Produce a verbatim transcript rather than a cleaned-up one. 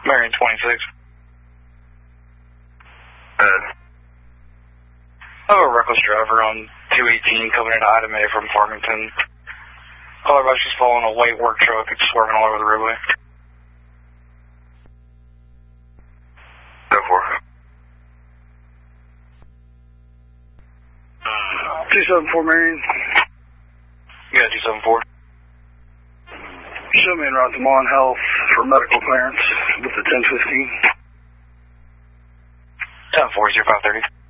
Marion twenty-six. Uh, I have a reckless driver on two eighteen coming into item A from Farmington. Otherwise, she's following a white work truck. It's swerving all over the roadway. Go for it. two seven four Marion. Yeah, two seven four. Show me en route to Mon Health for medical clearance with the ten fifteen. ten four zero five thirty.